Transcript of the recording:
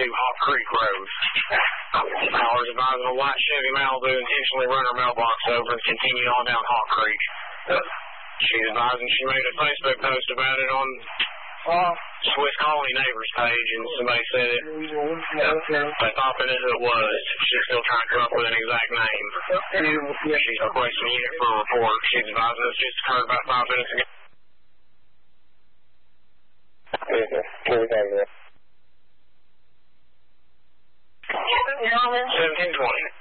Hawk Creek Road. Callers advising a white Chevy Malibu intentionally run her mailbox over and continued on down Hawk Creek. She's advising she made a Facebook post about it on Swiss Colony Neighbors page, and somebody said it. They thought they knew who it was. She's still trying to come up with an exact name. She's requesting a unit for a report. She's advising us just occurred about 5 minutes ago. 1720.